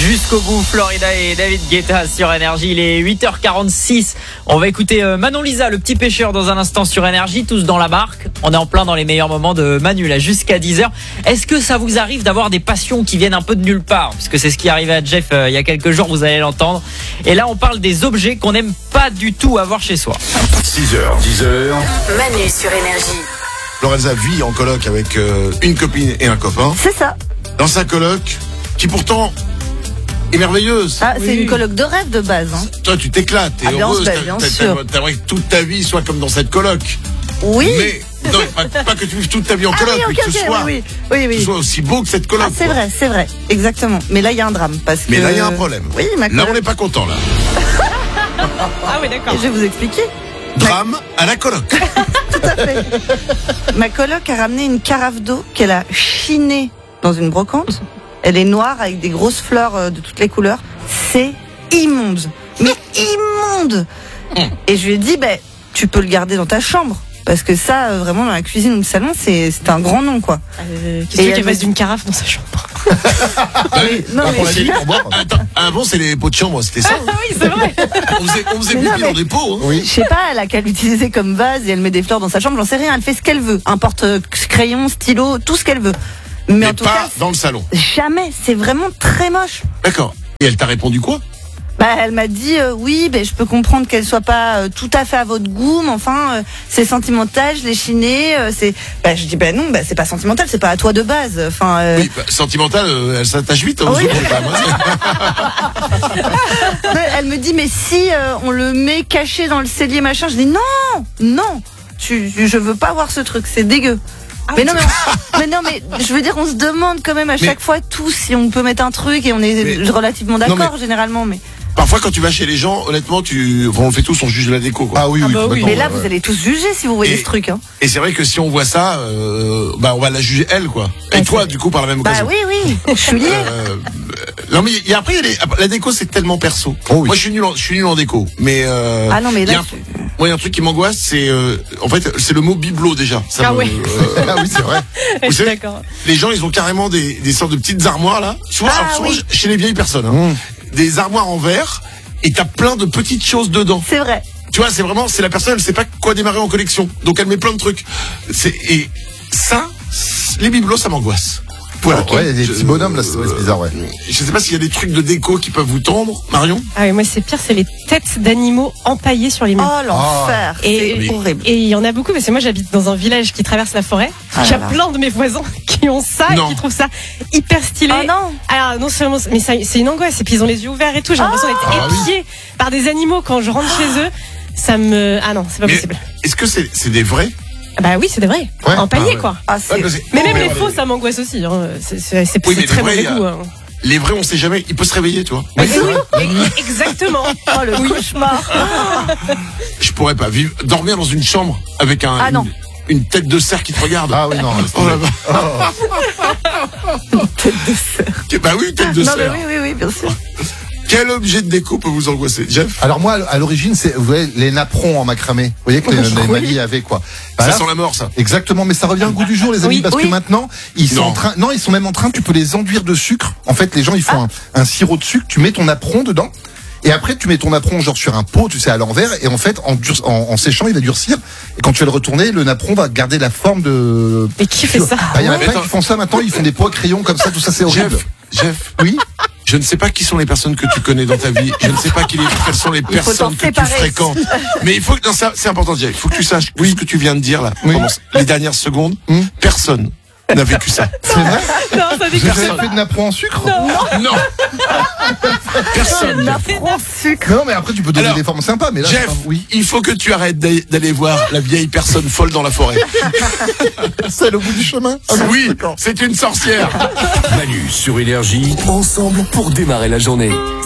Jusqu'au bout, Florida et David Guetta sur Énergie. Il est 8h46. On va écouter Manon Lisa, le petit pêcheur, dans un instant sur Énergie. Tous dans la barque. On est en plein dans les meilleurs moments de Manu, là, jusqu'à 10h. Est-ce que ça vous arrive d'avoir des passions qui viennent un peu de nulle part? Parce que c'est ce qui est arrivé à Jeff il y a quelques jours, vous allez l'entendre. Et là, on parle des objets qu'on n'aime pas du tout avoir chez soi. 6h, 10h. Manu sur Énergie. Lorenza vit en coloc avec une copine et un copain. C'est ça. Dans sa coloc, qui pourtant est merveilleuse. Ah, c'est une coloc de rêve de base. Hein. Toi, tu t'éclates, t'es heureuse, bien sûr. t'aimerais que toute ta vie soit comme dans cette coloc. Oui. Mais non, pas que tu vives toute ta vie en coloc, mais que tu sois aussi beau que cette coloc. Ah, c'est vrai, exactement. Mais là, il y a un drame. Mais là, il y a un problème. Oui, ma coloc. Là, on n'est pas content, là. Ah oui, d'accord. Je vais vous expliquer. Drame à la coloc. Tout à fait. Ma coloc a ramené une carafe d'eau qu'elle a chinée dans une brocante. Elle est noire avec des grosses fleurs de toutes les couleurs. C'est immonde. Mais immonde. Et je lui ai dit, tu peux le garder dans ta chambre. Parce que ça, vraiment, dans la cuisine ou le salon, c'est un grand nom, quoi. Qu'est-ce qu'elle fasse d'une carafe dans sa chambre? Non, mais on l'a dit pour boire. Attends, avant, c'est les pots de chambre, c'était ça. Ah oui, c'est vrai. On faisait pipi dans des pots. Hein. Oui. Je sais pas, elle a qu'à l'utiliser comme vase et elle met des fleurs dans sa chambre, j'en sais rien. Elle fait ce qu'elle veut. Un porte-crayon, stylo, tout ce qu'elle veut. Mais en tout pas cas, dans le salon. Jamais. C'est vraiment très moche. D'accord. Et elle t'a répondu quoi? Elle m'a dit oui, je peux comprendre qu'elle soit pas tout à fait à votre goût, mais enfin c'est sentimental, je l'ai chiné, c'est. Je dis non, c'est pas sentimental, c'est pas à toi de base. Enfin. Oui, sentimental, elle s'attache vite. Hein, oui. Elle me dit mais si on le met caché dans le cellier machin, je dis non, je veux pas voir ce truc, c'est dégueu. Mais je veux dire, on se demande quand même à chaque fois tous si on peut mettre un truc et on est relativement d'accord généralement, mais. Parfois, quand tu vas chez les gens, honnêtement, on le fait tous, on juge la déco, quoi. Ah oui. Mais là, vous allez tous juger si vous voyez ce truc, hein. Et c'est vrai que si on voit ça, on va la juger elle, quoi. Et toi, du coup, par la même occasion. Oui, je suis lié. Non, mais après, la déco, c'est tellement perso. Oh, oui. Moi, je suis nul en déco. Mais, ah non, mais là. Moi, il y a un truc qui m'angoisse, c'est, en fait, c'est le mot bibelot, déjà. Ah oui, c'est vrai. Je suis d'accord. Les gens, ils ont carrément des sortes de petites armoires, là. Souvent chez les vieilles personnes, hein. Des armoires en verre et t'as plein de petites choses dedans. C'est vrai. Tu vois, c'est la personne, elle sait pas quoi démarrer en collection. Donc elle met plein de trucs. Et ça, les bibelots, ça m'angoisse. Voilà. Ouais, il y a des petits bonhommes là, c'est bizarre, ouais. Je sais pas s'il y a des trucs de déco qui peuvent vous tendre, Marion. Ah oui, moi c'est pire, c'est les têtes d'animaux empaillées sur les murs. Oh l'enfer, c'est horrible. Et il y en a beaucoup parce que moi j'habite dans un village qui traverse la forêt. Il y a plein de mes voisins qui ont ça et qui trouvent ça hyper stylé. Oh non. Alors non seulement, mais c'est une angoisse et puis ils ont les yeux ouverts et tout. J'ai l'impression d'être épiée par des animaux quand je rentre chez eux. Ça me, non, c'est pas possible. Est-ce que c'est des vrais? Bah oui, c'est des vrais. Ouais. Empaillés quoi. Mais même les faux, ça m'angoisse aussi. Hein. C'est très mauvais goût. Hein. Les vrais, on sait jamais. Il peut se réveiller, tu vois. Oui, exactement. Oh le cauchemar. Je pourrais pas dormir dans une chambre avec une tête de cerf qui te regarde. Ah oui, non. Une tête de cerf. Bah oui, tête de cerf. Oui, bien sûr. Quel objet de déco peut vous angoisser, Jeff? Alors moi, à l'origine, c'est vous voyez, les napperons en macramé. Vous voyez que les mamies avaient quoi. Ça sent la mort, ça. Exactement, mais ça revient au goût du jour, les amis, parce que maintenant, ils sont même en train, tu peux les enduire de sucre. En fait, les gens, ils font un sirop de sucre, tu mets ton napperon dedans. Et après, tu mets ton napperon genre sur un pot, tu sais, à l'envers, et en fait, en séchant, il va durcir. Et quand tu vas le retourner, le napperon va garder la forme de. Mais qui fait ça? Il y en a plein qui font ça maintenant. Ils font des pots à crayon comme ça, tout ça, c'est horrible. Jeff. Oui. Je ne sais pas qui sont les personnes que tu connais dans ta vie. Je ne sais pas quelles sont les personnes que tu fréquentes. Mais il faut que, c'est important, Jeff. Il faut que tu saches ce que tu viens de dire là. Pendant les dernières secondes. Personne n'a vécu ça. C'est vrai? Non, ça dit vous avez fait de napperon en sucre? Non. Personne. Napperon en sucre. Non, mais après tu peux donner des formes sympas. Mais là, Jeff, il faut que tu arrêtes d'aller voir la vieille personne folle dans la forêt. Celle au bout du chemin. Oui, c'est une sorcière. Manu sur Énergie, ensemble pour démarrer la journée.